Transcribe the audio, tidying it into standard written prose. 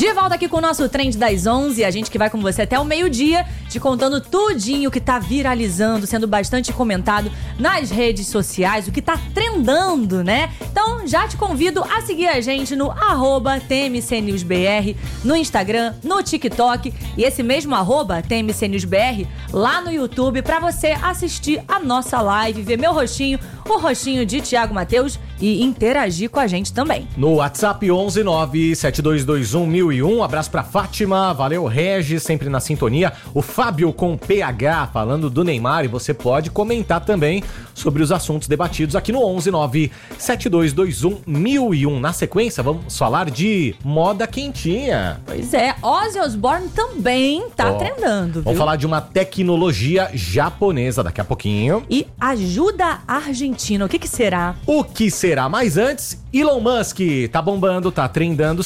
De volta aqui com o nosso Trend das 11, a gente que vai com você até o meio-dia, te contando tudinho que tá viralizando, sendo bastante comentado nas redes sociais, o que tá trendando, né? Então já te convido a seguir a gente no @TMCNewsBR, no Instagram, no TikTok e esse mesmo @TMCNewsBR lá no YouTube pra você assistir a nossa live, ver meu rostinho, o rostinho de Thiago Matheus e interagir com a gente também. No WhatsApp 11972211001, abraço pra Fátima, valeu Regis, sempre na sintonia, o Fábio com PH falando do Neymar e você pode comentar também sobre os assuntos debatidos aqui no 11972211001. Na sequência, vamos falar de moda quentinha. Pois é, Ozzy Osbourne também tá trendando, viu? Vamos falar de uma tecnologia japonesa daqui a pouquinho. E ajuda argentina, o que será? O que será? Mas antes, Elon Musk tá bombando, tá trendando